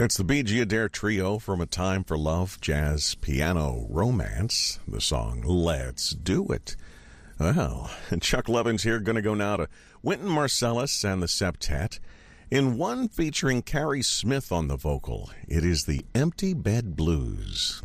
It's the B.G. Adair Trio from A Time for Love, Jazz, Piano, Romance. The song Let's Do It. Well, Chuck Levin's here, going to go now to Wynton Marsalis and the Septet. In one featuring Carrie Smith on the vocal, it is the Empty Bed Blues.